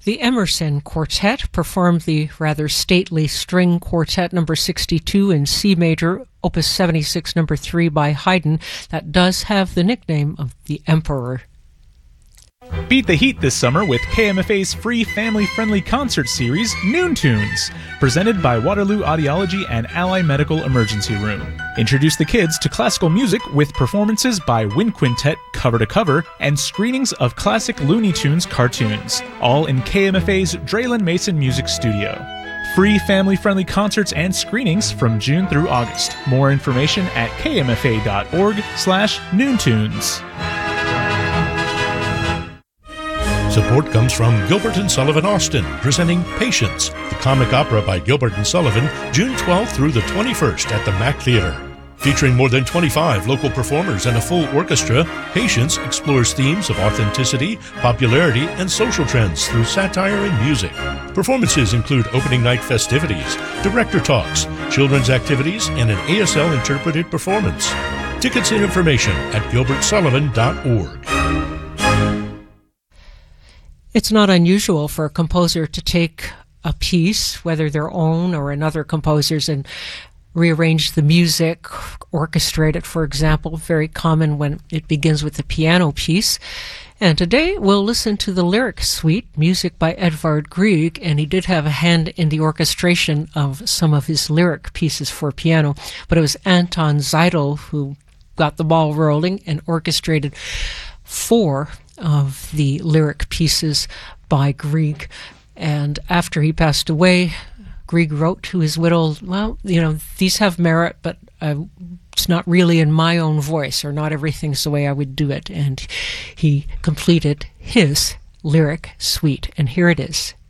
The Emerson Quartet performed the rather stately String Quartet number 62 in C major, Opus 76 number 3 by Haydn, that does have the nickname of the Emperor. Beat the heat this summer with KMFA's free family-friendly concert series, Noon Tunes, presented by Waterloo Audiology and Ally Medical Emergency Room. Introduce the kids to classical music with performances by Wind Quintet cover to cover and screenings of classic Looney Tunes cartoons, all in KMFA's Draylen Mason Music Studio. Free family-friendly concerts and screenings from June through August. More information at kmfa.org/noontunes. Support comes from Gilbert & Sullivan Austin, presenting Patience, the comic opera by Gilbert & Sullivan, June 12th through the 21st at the Mack Theater. Featuring more than 25 local performers and a full orchestra, Patience explores themes of authenticity, popularity, and social trends through satire and music. Performances include opening night festivities, director talks, children's activities, and an ASL interpreted performance. Tickets and information at gilbertsullivan.org. It's not unusual for a composer to take a piece, whether their own or another composer's, and rearrange the music, orchestrate it, for example. Very common when it begins with a piano piece. And today we'll listen to the lyric suite, music by Edvard Grieg, and he did have a hand in the orchestration of some of his lyric pieces for piano, but it was Anton Seidl who got the ball rolling and orchestrated 4 of the lyric pieces by Grieg. And after he passed away, Grieg wrote to his widow, well, these have merit, but it's not really in my own voice, or not everything's the way I would do it. And he completed his lyric suite, and here it is.